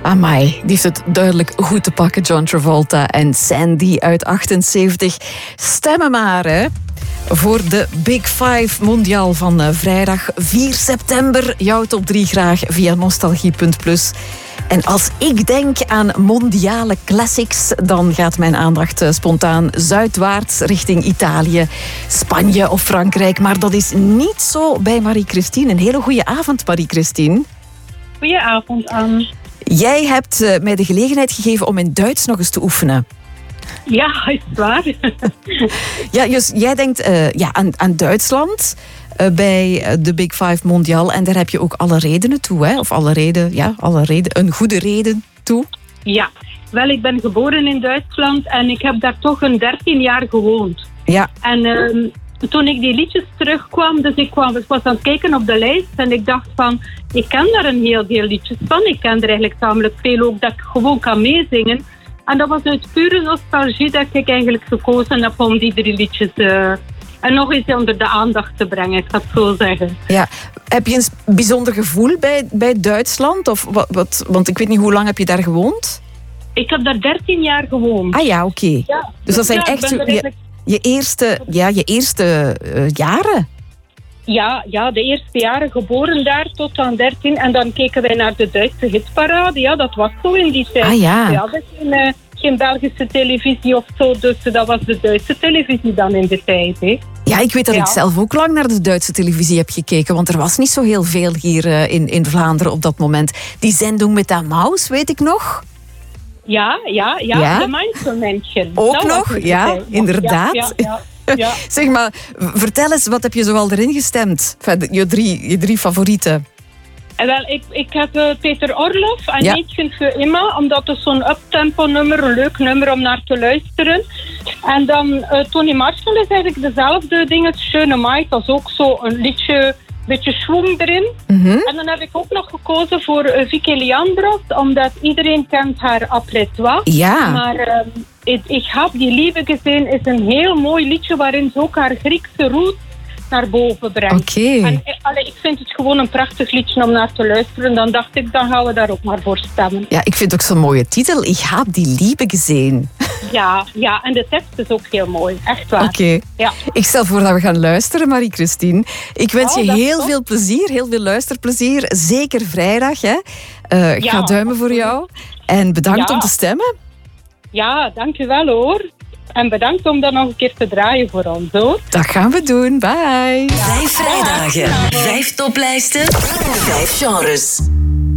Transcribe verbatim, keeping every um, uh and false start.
Amai, die heeft het duidelijk goed te pakken, John Travolta en Sandy uit achtenzeventig. Stemmen maar, hè. Voor de Big Five mondiaal van uh, vrijdag vier september. Jouw top drie graag via nostalgie punt plus. En als ik denk aan mondiale classics, dan gaat mijn aandacht uh, spontaan zuidwaarts richting Italië, Spanje of Frankrijk. Maar dat is niet zo bij Marie-Christine. Een hele goede avond, Marie-Christine. Goedenavond, Anne. Jij hebt uh, mij de gelegenheid gegeven om in Duits nog eens te oefenen. Ja, is het waar? Ja, dus jij denkt uh, ja, aan, aan Duitsland uh, bij de Big Five mondiaal. En daar heb je ook alle redenen toe, hè? Of alle reden, ja, alle reden, een goede reden toe. Ja, wel, ik ben geboren in Duitsland en ik heb daar toch een dertien jaar gewoond. Ja. En uh, toen ik die liedjes terugkwam, dus ik, kwam, ik was aan het kijken op de lijst en ik dacht van, ik ken daar een heel veel liedjes van. Ik ken er eigenlijk tamelijk veel ook dat ik gewoon kan meezingen. En dat was uit pure nostalgie dat ik eigenlijk gekozen heb om die drie liedjes uh, en nog eens onder de aandacht te brengen, ik ga het zo zeggen. Ja. Heb je een bijzonder gevoel bij, bij Duitsland? Of wat, wat, want ik weet niet, hoe lang heb je daar gewoond? Ik heb daar dertien jaar gewoond. Ah ja, oké. Okay. Ja. Dus dat zijn ja, echt zo, eigenlijk... je, je eerste, ja, je eerste uh, jaren? Ja, ja, de eerste jaren geboren daar tot aan dertien. En dan keken wij naar de Duitse hitparade. Ja, dat was zo in die tijd. Ah ja. We hadden geen, uh, geen Belgische televisie of zo. Dus dat was de Duitse televisie dan in de tijd. Hè. Ja, ik weet dat ja. ik zelf ook lang naar de Duitse televisie heb gekeken. Want er was niet zo heel veel hier uh, in, in Vlaanderen op dat moment. Die zending met dat Maus, weet ik nog. Ja, ja, ja. ja? De Mainzelmännchen. Ook dat nog, ja, tijd. Inderdaad. Ja, ja, ja. Ja. Zeg maar, vertel eens, wat heb je zoal erin gestemd? Enfin, je, drie, je drie favorieten. En wel, ik, ik heb uh, Peter Orloff en ja. Mädchen für immer, omdat het zo'n uptempo nummer, een leuk nummer om naar te luisteren. En dan uh, Tony Marshall is eigenlijk dezelfde ding, het Schöne Maid, dat is ook zo een liedje, een beetje schwung erin. Mm-hmm. En dan heb ik ook nog gekozen voor uh, Vicky Leandros, omdat iedereen kent haar Après toi. Ja. Maar uh, ik, ik heb die lieve gezien, is een heel mooi liedje waarin ze ook haar Griekse roots naar boven brengt. Okay. En allee, ik vind het gewoon een prachtig liedje om naar te luisteren. Dan dacht ik, dan gaan we daar ook maar voor stemmen. Ja, ik vind het ook zo'n mooie titel. Ik heb die lieve gezien. Ja, ja, en de tekst is ook heel mooi. Echt waar. Oké. Okay. Ja. Ik stel voor dat we gaan luisteren, Marie-Christine. Ik wens oh, je heel toch? veel plezier, heel veel luisterplezier. Zeker vrijdag, hè. Uh, ik ja, ga duimen voor jou. En bedankt ja. om te stemmen. Ja, dankjewel hoor. En bedankt om dat nog een keer te draaien voor ons, hoor. Dat gaan we doen. Bye. Vijf vrijdagen, vijf toplijsten, vijf genres.